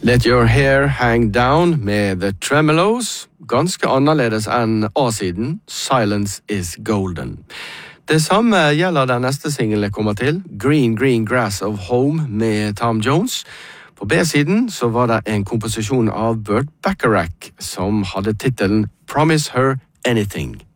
Let Your Hair Hang Down med The Tremolos, ganske annerledes enn A-siden, Silence is Golden. Det samme gjelder den neste singelen jeg kommer til, Green Green Grass of Home med Tom Jones. På B-siden så var det en komposisjon av Burt Bacharach som hadde titelen Promise Her Anything.